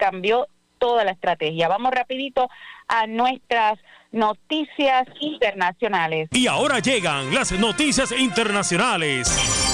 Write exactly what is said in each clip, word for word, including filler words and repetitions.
cambió toda la estrategia. Vamos rapidito a nuestras noticias internacionales. Y ahora llegan las noticias internacionales.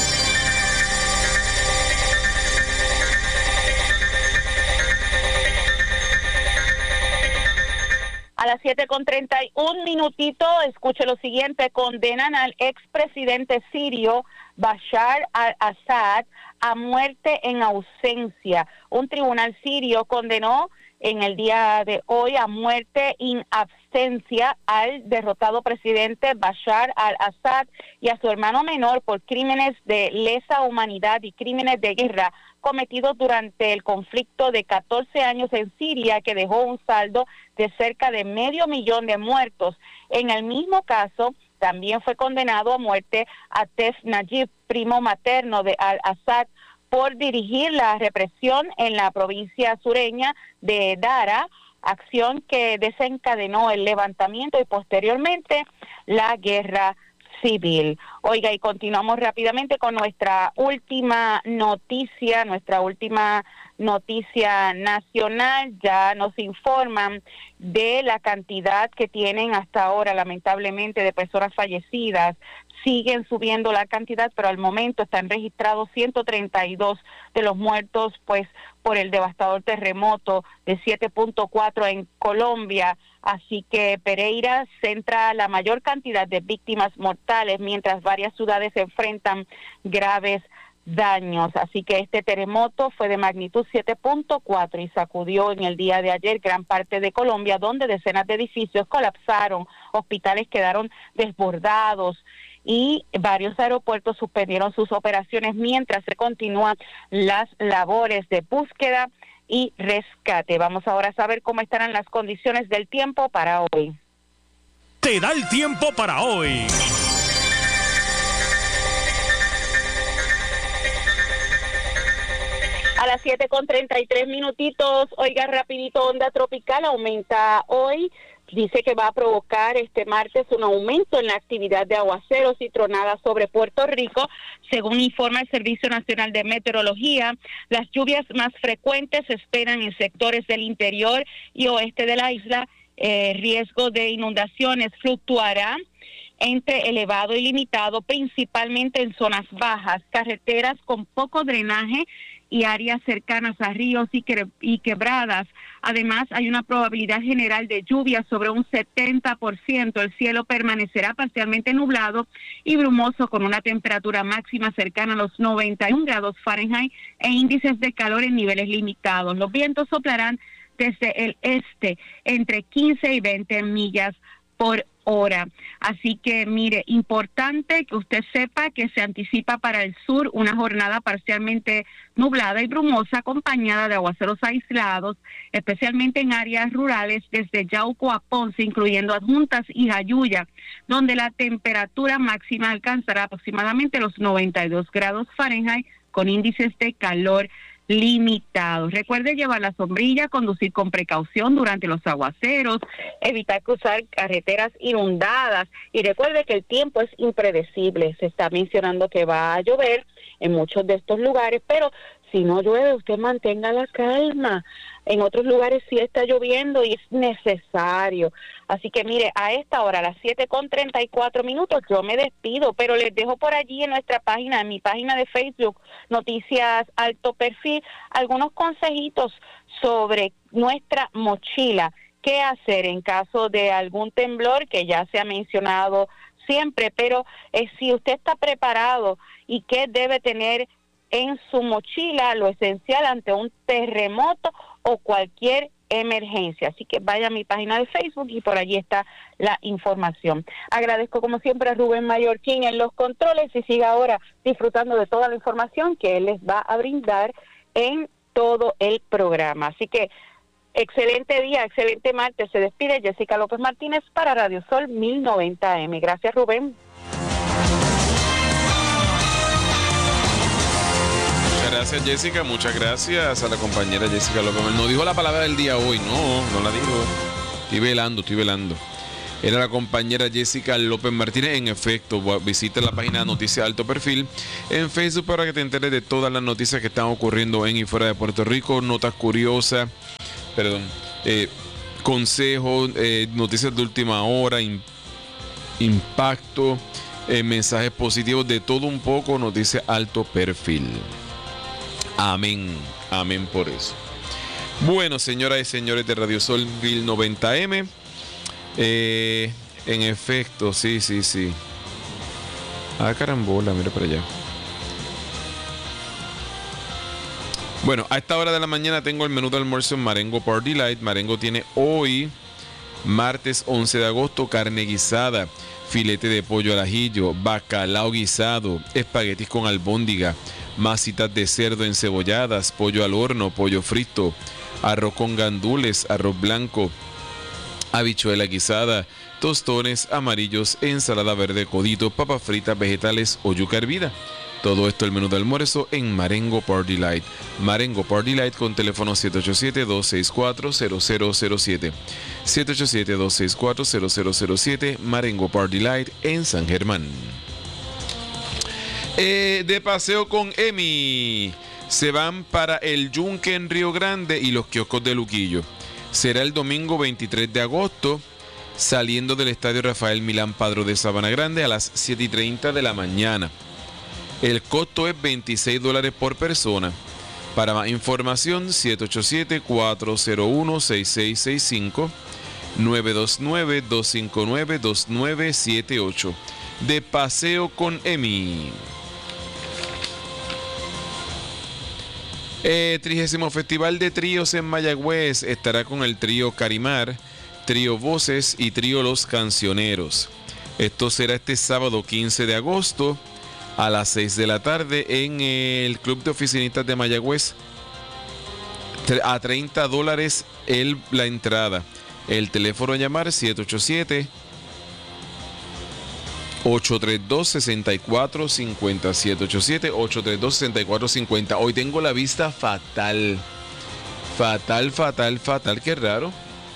A las siete con treinta y un minutito, escuche lo siguiente: condenan al expresidente sirio Bashar al-Assad a muerte en ausencia. Un tribunal sirio condenó en el día de hoy a muerte in absencia al derrotado presidente Bashar al-Assad y a su hermano menor por crímenes de lesa humanidad y crímenes de guerra cometidos durante el conflicto de catorce años en Siria, que dejó un saldo de cerca de medio millón de muertos. En el mismo caso, también fue condenado a muerte Atef Najib, primo materno de al-Assad, por dirigir la represión en la provincia sureña de Dara, acción que desencadenó el levantamiento y posteriormente la guerra civil. Oiga, y continuamos rápidamente con nuestra última noticia, nuestra última noticia nacional. Ya nos informan de la cantidad que tienen hasta ahora, lamentablemente, de personas fallecidas. Siguen subiendo la cantidad, pero al momento están registrados ciento treinta y dos de los muertos, pues, por el devastador terremoto de siete punto cuatro en Colombia. Así que Pereira centra la mayor cantidad de víctimas mortales, mientras varias ciudades se enfrentan graves daños. Así que este terremoto fue de magnitud siete punto cuatro y sacudió en el día de ayer gran parte de Colombia, donde decenas de edificios colapsaron, hospitales quedaron desbordados y varios aeropuertos suspendieron sus operaciones mientras se continúan las labores de búsqueda y rescate. Vamos ahora a saber cómo estarán las condiciones del tiempo para hoy. Te da el tiempo para hoy. A las siete con treinta y tres minutitos, oiga, rapidito, onda tropical aumenta hoy. Dice que va a provocar este martes un aumento en la actividad de aguaceros y tronadas sobre Puerto Rico. Según informa el Servicio Nacional de Meteorología, las lluvias más frecuentes se esperan en sectores del interior y oeste de la isla. Eh, riesgo de inundaciones fluctuará entre elevado y limitado, principalmente en zonas bajas, carreteras con poco drenaje y áreas cercanas a ríos y, que, y quebradas. Además, hay una probabilidad general de lluvia sobre un setenta por ciento. El cielo permanecerá parcialmente nublado y brumoso con una temperatura máxima cercana a los noventa y un grados Fahrenheit e índices de calor en niveles limitados. Los vientos soplarán desde el este entre quince y veinte millas por hora. Así que, mire, importante que usted sepa que se anticipa para el sur una jornada parcialmente nublada y brumosa acompañada de aguaceros aislados, especialmente en áreas rurales desde Yauco a Ponce, incluyendo Adjuntas y Jayuya, donde la temperatura máxima alcanzará aproximadamente los noventa y dos grados Fahrenheit con índices de calor limitados. Recuerde llevar la sombrilla, conducir con precaución durante los aguaceros, evitar cruzar carreteras inundadas y recuerde que el tiempo es impredecible. Se está mencionando que va a llover en muchos de estos lugares, pero si no llueve, usted mantenga la calma. En otros lugares sí está lloviendo y es necesario. Así que mire, a esta hora, a las siete con treinta y cuatro minutos, yo me despido, pero les dejo por allí en nuestra página, en mi página de Facebook, Noticias Alto Perfil, algunos consejitos sobre nuestra mochila. ¿Qué hacer en caso de algún temblor que ya se ha mencionado siempre? Pero eh, si usted está preparado y qué debe tener en su mochila, lo esencial ante un terremoto o cualquier emergencia. Así que vaya a mi página de Facebook y por allí está la información. Agradezco como siempre a Rubén Mallorquín en los controles y siga ahora disfrutando de toda la información que él les va a brindar en todo el programa. Así que excelente día, excelente martes. Se despide Jessica López Martínez para Radio Sol mil noventa A M. Gracias, Rubén. Gracias, Jessica, muchas gracias a la compañera Jessica López. No dijo la palabra del día hoy, no, no la dijo. Estoy velando, estoy velando. Era la compañera Jessica López Martínez. En efecto, visita la página de Noticias Alto Perfil en Facebook para que te enteres de todas las noticias que están ocurriendo en y fuera de Puerto Rico, notas curiosas, perdón, eh, consejos, eh, noticias de última hora, in, impacto, eh, mensajes positivos, de todo un poco, nos dice Alto Perfil. Amén, amén por eso. Bueno, señoras y señores de Radio Sol mil noventa eme, eh, en efecto, sí, sí, sí. Ah, carambola, mira para allá. Bueno, a esta hora de la mañana tengo el menú de almuerzo en Marengo Party Light. Marengo tiene hoy, martes once de agosto, carne guisada, filete de pollo al ajillo, bacalao guisado, espaguetis con albóndiga, masitas de cerdo encebolladas, pollo al horno, pollo frito, arroz con gandules, arroz blanco, habichuela guisada, tostones amarillos, ensalada verde, codito, papas fritas, vegetales o yuca hervida. Todo esto el menú de almuerzo en Marengo Party Light. Marengo Party Light con teléfono siete ocho siete, dos seis cuatro, cero cero cero siete. siete ocho siete, dos seis cuatro, cero cero cero siete. Marengo Party Light en San Germán. Eh, de paseo con Emi. Se van para el Yunque en Río Grande y los kioscos de Luquillo. Será el domingo veintitrés de agosto, saliendo del Estadio Rafael Milán Padró de Sabana Grande a las siete y treinta de la mañana. El costo es veintiséis dólares por persona. Para más información, siete ocho siete, cuatro cero uno, seis seis seis cinco, nueve dos nueve, dos cinco nueve, dos nueve siete ocho. De paseo con Emi. Eh, trigésimo Festival de Tríos en Mayagüez estará con el trío Carimar, trío Voces y trío Los Cancioneros. Esto será este sábado quince de agosto a las seis de la tarde en el Club de Oficinistas de Mayagüez. A treinta dólares el, la entrada. El teléfono a llamar siete ocho siete, ocho tres dos, seis cuatro cinco cero. siete ocho siete, ocho tres dos, seis cuatro cinco cero. Hoy tengo la vista fatal. Fatal, fatal, fatal. Qué raro.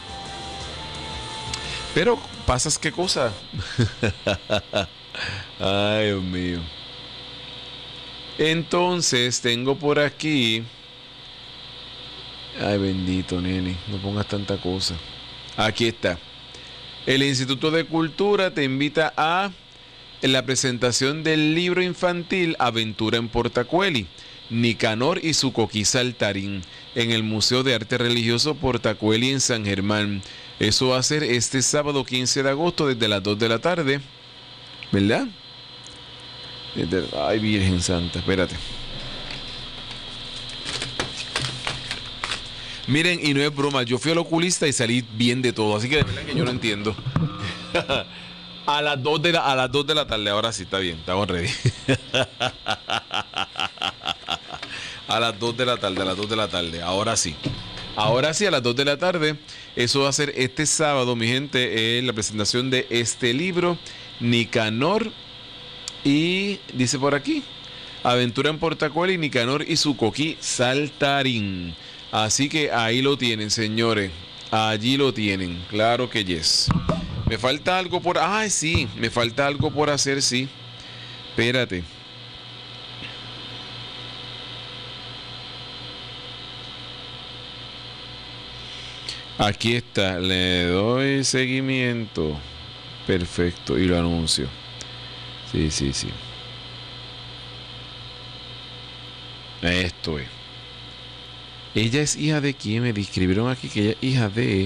Pero pasas qué cosa. Ay, Dios mío. Entonces tengo por aquí. Ay, bendito, nene. No pongas tanta cosa. Aquí está. El Instituto de Cultura te invita a la presentación del libro infantil Aventura en Portacueli, Nicanor y su coquí saltarín, en el Museo de Arte Religioso Portacueli en San Germán. Eso va a ser este sábado quince de agosto desde las dos de la tarde. ¿Verdad? Ay, Virgen Santa, espérate. Miren, y no es broma, yo fui al oculista y salí bien de todo, así que de verdad que yo no entiendo. A las dos de la, a las dos de la tarde, ahora sí, está bien, estamos ready. A las dos de la tarde, a las dos de la tarde, ahora sí. Ahora sí, a las dos de la tarde, eso va a ser este sábado, mi gente, eh, la presentación de este libro, Nicanor. Y dice por aquí, Aventura en Portacueli, Nicanor y su coquí saltarín. Así que ahí lo tienen, señores. Allí lo tienen, claro que yes. Me falta algo por... Ay, sí, me falta algo por hacer, sí. Espérate. Aquí está, le doy seguimiento. Perfecto, y lo anuncio. Sí, sí, sí. Esto es. Ella es hija de quién, me describieron aquí que ella es hija de...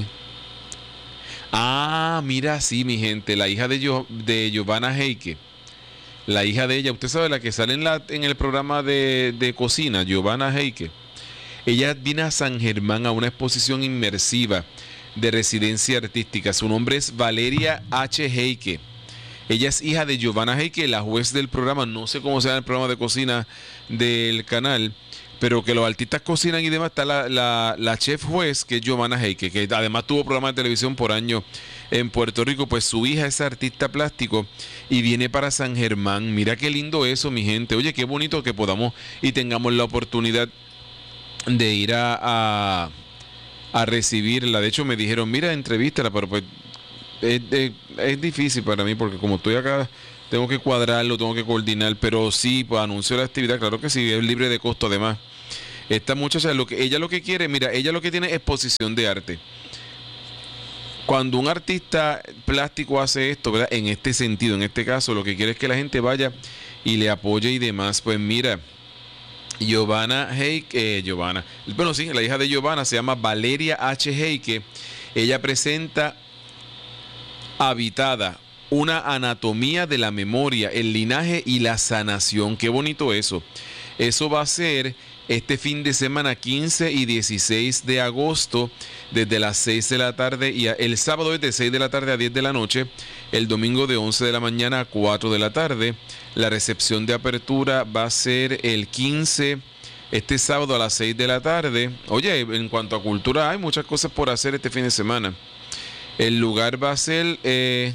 Ah, mira, sí, mi gente, la hija de, Yo, de Giovanna Heike. La hija de ella, usted sabe, la que sale en, la, en el programa de, de cocina, Giovanna Heike. Ella viene a San Germán a una exposición inmersiva de residencia artística. Su nombre es Valeria H. Heike. Ella es hija de Giovanna Heike, la juez del programa, no sé cómo se llama el programa de cocina del canal, pero que los artistas cocinan y demás. Está la, la, la chef juez, que es Giovanna Heike, que además tuvo programas de televisión por años en Puerto Rico. Pues su hija es artista plástico y viene para San Germán. Mira qué lindo eso, mi gente. Oye, qué bonito que podamos y tengamos la oportunidad de ir a, a, a recibirla. De hecho, me dijeron, mira, entrevístala, pero pues es, es, es difícil para mí porque como estoy acá, tengo que cuadrarlo, tengo que coordinar, pero sí, pues anuncio la actividad, claro que sí, es libre de costo además. Esta muchacha, lo que, ella lo que quiere, mira, ella lo que tiene es exposición de arte. Cuando un artista plástico hace esto, ¿verdad? En este sentido, en este caso, lo que quiere es que la gente vaya y le apoye y demás. Pues mira, Giovanna Heike, eh, Giovanna, bueno sí, la hija de Giovanna se llama Valeria H. Heike. Ella presenta Habitada, una anatomía de la memoria, el linaje y la sanación. Qué bonito eso. Eso va a ser este fin de semana quince y dieciséis de agosto, desde las seis de la tarde, y el sábado es de seis de la tarde a diez de la noche, el domingo de once de la mañana a cuatro de la tarde. La recepción de apertura va a ser el quince, este sábado a las seis de la tarde. Oye, en cuanto a cultura, hay muchas cosas por hacer este fin de semana. El lugar va a ser... Eh,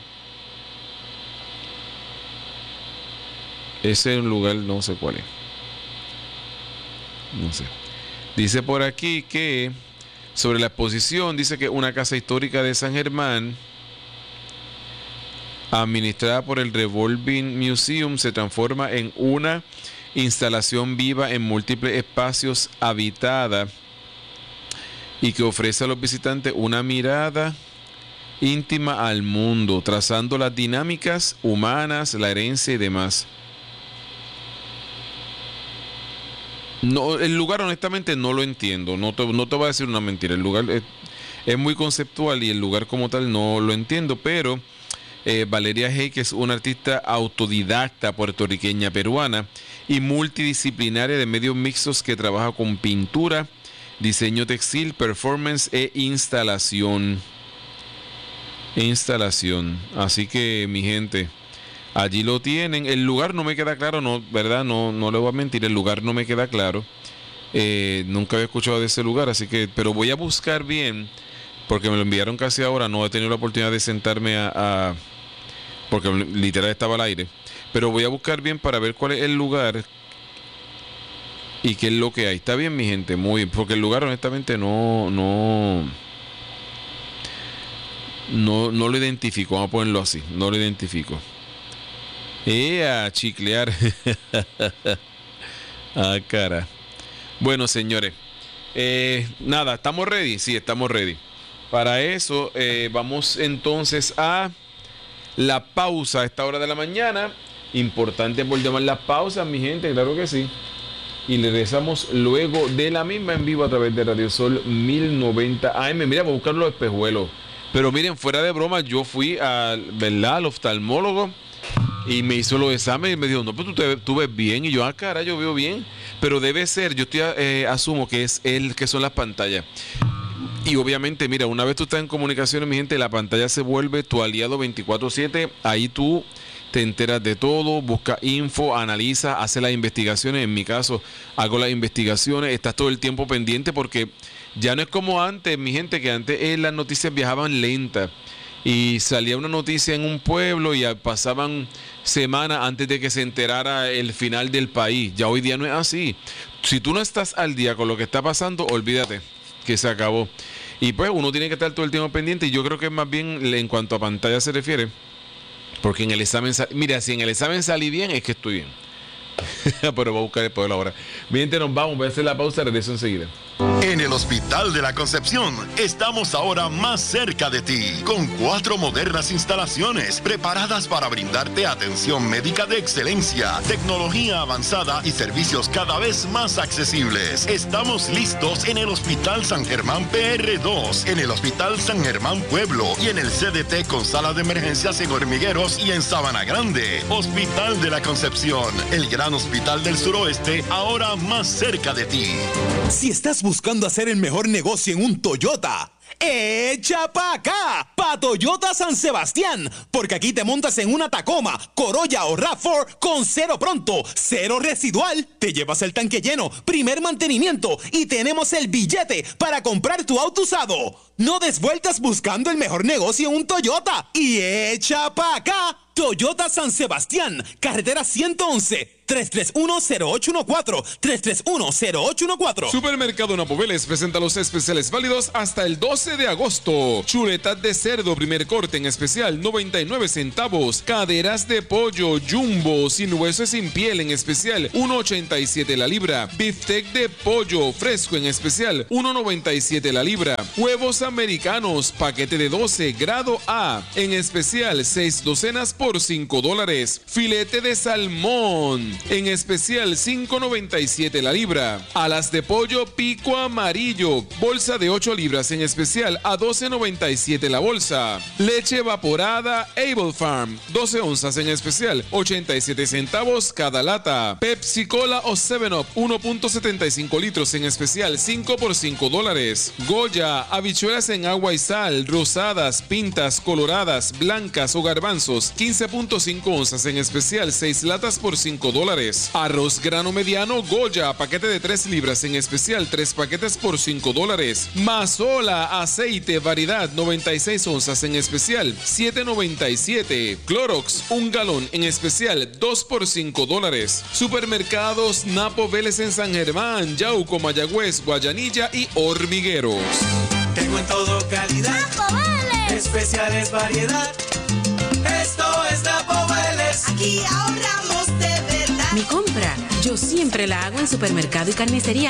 ese es un lugar, no sé cuál es. No sé. Dice por aquí que sobre la exposición, dice que una casa histórica de San Germán, administrada por el Revolving Museum, se transforma en una instalación viva en múltiples espacios habitada y que ofrece a los visitantes una mirada íntima al mundo, trazando las dinámicas humanas, la herencia y demás. No, el lugar honestamente no lo entiendo, no te, no te voy a decir una mentira, el lugar es, es muy conceptual y el lugar como tal no lo entiendo, pero eh, Valeria Heike es una artista autodidacta puertorriqueña peruana y multidisciplinaria de medios mixtos que trabaja con pintura, diseño textil, performance e instalación. Instalación. Así que mi gente, allí lo tienen. El lugar no me queda claro, no, ¿verdad? No, no le voy a mentir, el lugar no me queda claro. Eh, nunca había escuchado de ese lugar, así que, pero voy a buscar bien, porque me lo enviaron casi ahora, no he tenido la oportunidad de sentarme a, a porque literal estaba al aire. Pero voy a buscar bien para ver cuál es el lugar y qué es lo que hay. Está bien, mi gente, muy bien, porque el lugar honestamente no, no, no, no lo identifico, vamos a ponerlo así, no lo identifico. Eh, a chiclear. Ah, cara. Bueno, señores, eh, nada, ¿estamos ready? Sí, estamos ready. Para eso eh, vamos entonces a la pausa a esta hora de la mañana. Importante por llamar las pausas, mi gente, claro que sí. Y le regresamos luego de la misma en vivo a través de Radio Sol mil noventa A M. Mira, voy a buscar los espejuelos. Pero miren, fuera de broma, yo fui al, ¿verdad?, al oftalmólogo y me hizo los exámenes y me dijo, no, pues tú, te, tú ves bien. Y yo, ah, cara, yo veo bien. Pero debe ser, yo estoy, eh, asumo que es el que son las pantallas. Y obviamente, mira, una vez tú estás en comunicaciones, mi gente, la pantalla se vuelve tu aliado veinticuatro siete. Ahí tú te enteras de todo, busca info, analiza, hace las investigaciones. En mi caso, hago las investigaciones. Estás todo el tiempo pendiente porque ya no es como antes, mi gente, que antes eh, las noticias viajaban lentas. Y salía una noticia en un pueblo y pasaban semanas antes de que se enterara el final del país. Ya hoy día no es así. Si tú no estás al día con lo que está pasando, olvídate que se acabó. Y pues uno tiene que estar todo el tiempo pendiente. Y yo creo que más bien en cuanto a pantalla se refiere, porque en el examen, mira, si en el examen salí bien, es que estoy bien. Pero voy a buscar el poder ahora. Bien, nos vamos, voy a hacer la pausa, regreso enseguida. En el Hospital de la Concepción estamos ahora más cerca de ti, con cuatro modernas instalaciones preparadas para brindarte atención médica de excelencia, tecnología avanzada y servicios cada vez más accesibles. Estamos listos en el Hospital San Germán P R dos, en el Hospital San Germán Pueblo y en el C D T con sala de emergencias en Hormigueros y en Sabana Grande. Hospital de la Concepción, el gran hospital del suroeste, ahora más cerca de ti. Si estás buscando hacer el mejor negocio en un Toyota, ¡echa pa' acá! Pa' Toyota San Sebastián, porque aquí te montas en una Tacoma, Corolla o RAV cuatro con cero pronto, cero residual, te llevas el tanque lleno, primer mantenimiento y tenemos el billete para comprar tu auto usado. No des vueltas buscando el mejor negocio en un Toyota y echa pa' acá. Toyota San Sebastián, carretera ciento once. tres tres uno, cero ocho uno cuatro, tres tres uno, cero ocho uno cuatro. Supermercado Napo Vélez presenta los especiales válidos hasta el doce de agosto. Chuletas de cerdo primer corte en especial noventa y nueve centavos. Caderas de pollo jumbo sin hueso y sin piel en especial uno ochenta y siete la libra. Beefsteak de pollo fresco en especial uno noventa y siete la libra. Huevos americanos paquete de doce grado A en especial seis docenas por cinco dólares. Filete de salmón en especial cinco noventa y siete la libra. Alas de pollo pico amarillo bolsa de ocho libras en especial a doce noventa y siete la bolsa. Leche evaporada Able Farm doce onzas en especial ochenta y siete centavos cada lata. Pepsi Cola o seven up uno punto setenta y cinco litros en especial cinco por cinco dólares. Goya habichuelas en agua y sal rosadas, pintas, coloradas, blancas o garbanzos quince punto cinco onzas en especial seis latas por cinco dólares. Arroz grano mediano Goya paquete de tres libras en especial tres paquetes por cinco dólares. Mazola aceite variedad noventa y seis onzas en especial siete noventa y siete. Clorox un galón en especial dos por cinco dólares. Supermercados Napo Vélez en San Germán, Yauco, Mayagüez, Guayanilla y Hormigueros. Tengo en todo calidad, Napo Vélez. Especiales variedad. Esto es Napo Vélez. Aquí ahorramos de verdad. Mi compra, yo siempre la hago en Supermercado y Carnicería